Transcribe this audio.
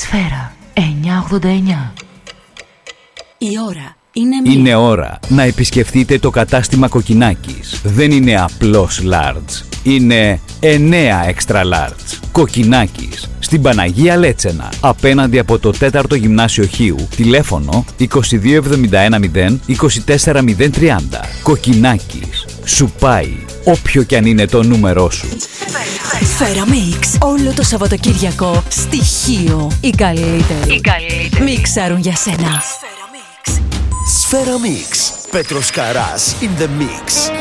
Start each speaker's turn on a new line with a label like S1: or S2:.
S1: Σφαίρα 989.
S2: Η ώρα είναι
S3: Είναι ώρα να επισκεφτείτε το κατάστημα Κοκκινάκης. Δεν είναι απλώς large. Είναι 9 extra large. Κοκκινάκης. Στην Παναγία Λέτσενα. Απέναντι από το 4ο Γυμνάσιο Χίου. Τηλέφωνο 22710 24030. Κοκκινάκης. Σου πάει όποιο κι αν είναι το νούμερό σου.
S2: Σφαίρα Mix. Όλο το Σαββατοκύριακο στη Χίο. Οι καλύτεροι μιξάρουν για σένα.
S4: Σφαίρα Mix. Πέτρος Καράς in the mix.